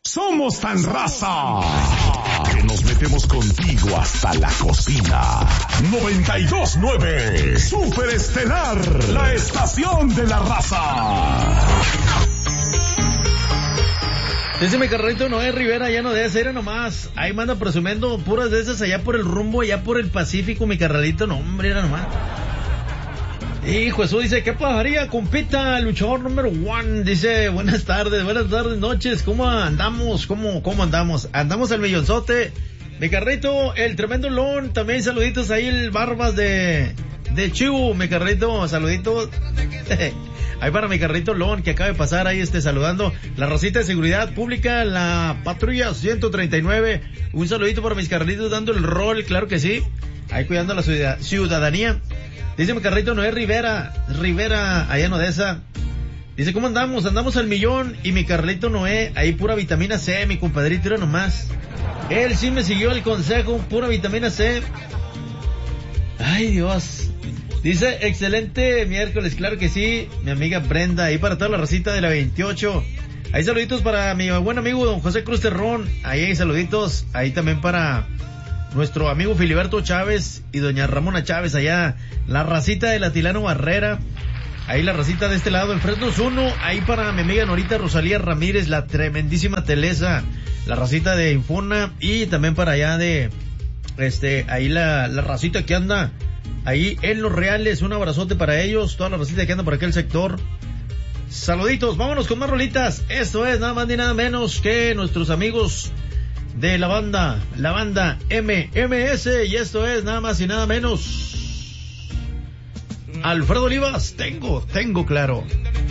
Somos tan raza que nos metemos contigo hasta la cocina. 92.9 Super Estelar, la estación de la raza. Dice mi carnalito Noé Rivera, ya no debe ser nomás. Ahí manda presumiendo puras de esas allá por el rumbo, allá por el Pacífico, mi carnalito. No, hombre, era nomás. Hijo, eso dice, ¿qué pasaría, compita? Luchador número 1. Dice, buenas tardes, noches. ¿Cómo andamos? ¿Cómo andamos? Andamos al millonzote. Mi carrito, el tremendo Lon. También saluditos ahí, el Barbas de Chivo. Mi carrito, saluditos. Ahí para mi carrito Lon, que acaba de pasar ahí saludando. La racita de seguridad pública, la patrulla 139. Un saludito para mis carritos dando el rol, claro que sí. Ahí cuidando la ciudadanía. Dice mi carrito Noé Rivera, allá en Odessa. Dice, ¿cómo andamos? Andamos al millón. Y mi Carlito Noé, ahí pura vitamina C, mi compadrito, era nomás. Él sí me siguió el consejo, pura vitamina C. Ay, Dios. Dice, excelente miércoles, claro que sí. Mi amiga Brenda, ahí para toda la racita de la 28. Ahí saluditos para mi buen amigo don José Cruz Terrón. Ahí hay saluditos. Ahí también para nuestro amigo Filiberto Chávez y doña Ramona Chávez, allá la racita de Latilano Barrera. Ahí la racita de este lado, el Fresnos 1, ahí para mi amiga Norita Rosalía Ramírez, la tremendísima Telesa, la racita de Infona, y también para allá de, ahí la racita que anda ahí en Los Reales, un abrazote para ellos, toda la racita que anda por aquel sector. Saluditos, vámonos con más rolitas. Esto es nada más ni nada menos que nuestros amigos de la banda MMS, y esto es nada más y nada menos Alfredo Olivas, tengo claro.